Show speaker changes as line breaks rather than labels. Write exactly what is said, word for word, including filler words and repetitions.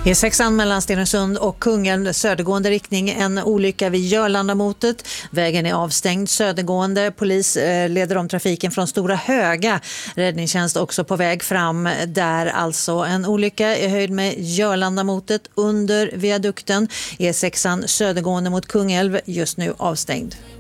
E sex mellan Stenungsund och Kungälv södergående riktning, en olycka vid Jörlandamotet. Vägen är avstängd södergående. Polis leder om trafiken från Stora Höga. Räddningstjänst också på väg fram där, alltså en olycka i höjd med Jörlandamotet under viadukten. E sex södergående mot Kungälv just nu avstängd.